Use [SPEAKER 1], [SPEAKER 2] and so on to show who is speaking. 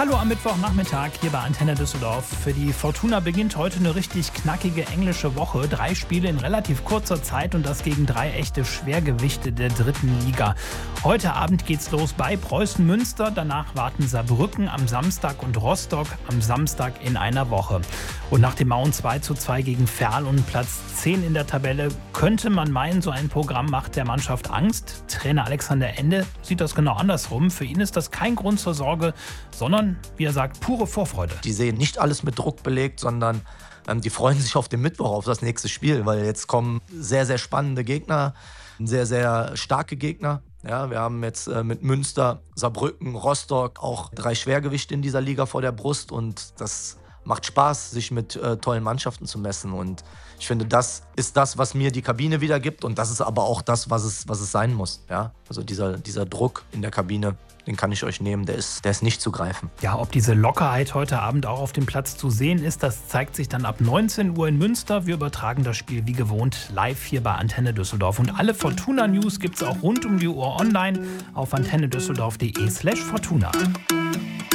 [SPEAKER 1] Hallo am Mittwochnachmittag hier bei Antenne Düsseldorf. Für die Fortuna beginnt heute eine richtig knackige englische Woche. 3 Spiele in relativ kurzer Zeit und das gegen 3 echte Schwergewichte der 3. Liga. Heute Abend geht's los bei Preußen Münster. Danach warten Saarbrücken am Samstag und Rostock am Samstag in einer Woche. Und nach dem Mauen 2:2 gegen Verl und Platz 10 in der Tabelle könnte man meinen, so ein Programm macht der Mannschaft Angst. Trainer Alexander Ende sieht das genau andersrum. Für ihn ist das kein Grund zur Sorge, sondern, wie er sagt, pure Vorfreude.
[SPEAKER 2] Die sehen nicht alles mit Druck belegt, sondern die freuen sich auf den Mittwoch, auf das nächste Spiel, weil jetzt kommen sehr, sehr spannende Gegner, sehr, sehr starke Gegner. Ja, wir haben jetzt mit Münster, Saarbrücken, Rostock auch 3 Schwergewichte in dieser Liga vor der Brust und das macht Spaß, sich mit tollen Mannschaften zu messen und ich finde, das ist das, was mir die Kabine wiedergibt und das ist aber auch das, was es sein muss. Ja? Also dieser Druck in der Kabine, den kann ich euch nehmen, der ist nicht zu greifen.
[SPEAKER 1] Ja, ob diese Lockerheit heute Abend auch auf dem Platz zu sehen ist, das zeigt sich dann ab 19 Uhr in Münster. Wir übertragen das Spiel wie gewohnt live hier bei Antenne Düsseldorf. Und alle Fortuna-News gibt es auch rund um die Uhr online auf antennedüsseldorf.de/Fortuna.